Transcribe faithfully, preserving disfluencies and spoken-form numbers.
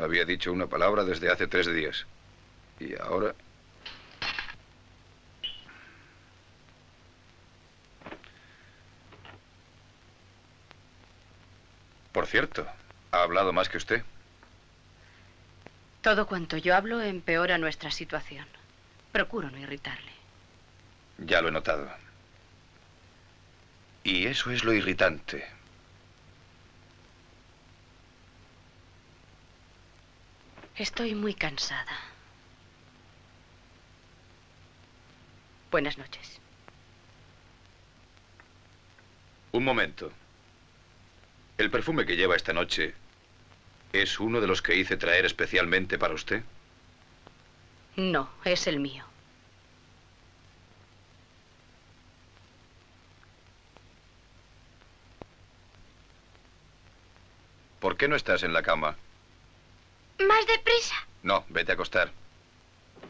No había dicho una palabra desde hace tres días. Y ahora... Por cierto, ha hablado más que usted. Todo cuanto yo hablo empeora nuestra situación. Procuro no irritarle. Ya lo he notado. Y eso es lo irritante. Estoy muy cansada. Buenas noches. Un momento. ¿El perfume que lleva esta noche es uno de los que hice traer especialmente para usted? No, es el mío. ¿Por qué no estás en la cama? Más deprisa. No, vete a acostar.